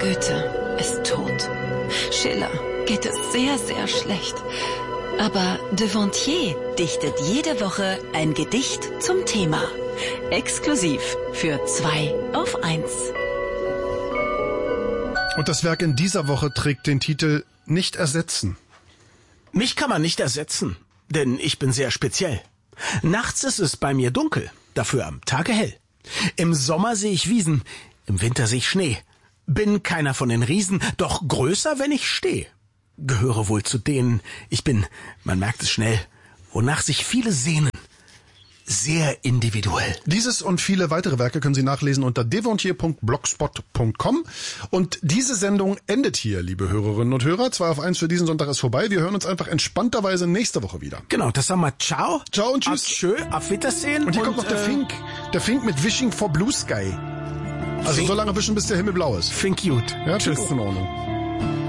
Goethe ist tot. Schiller geht es sehr, sehr schlecht. Aber Devontier dichtet jede Woche ein Gedicht zum Thema. Exklusiv für 2 auf 1. Und das Werk in dieser Woche trägt den Titel Nicht ersetzen. Mich kann man nicht ersetzen, denn ich bin sehr speziell. Nachts ist es bei mir dunkel, dafür am Tage hell. Im Sommer sehe ich Wiesen, im Winter sehe ich Schnee. Bin keiner von den Riesen, doch größer, wenn ich stehe. Gehöre wohl zu denen, ich bin, man merkt es schnell, wonach sich viele sehnen. Sehr individuell. Dieses und viele weitere Werke können Sie nachlesen unter devontier.blogspot.com. Und diese Sendung endet hier, liebe Hörerinnen und Hörer. 2 auf 1 für diesen Sonntag ist vorbei. Wir hören uns einfach entspannterweise nächste Woche wieder. Genau, das sagen wir ciao. Ciao und tschüss. Tschö, auf Wiedersehen. Und hier kommt noch der Fink. Der Fink mit Wishing for Blue Sky. Also Fink. so lange wischen, bis der Himmel blau ist. Fink gut. Ja, Tschüss. Fink auch in Ordnung.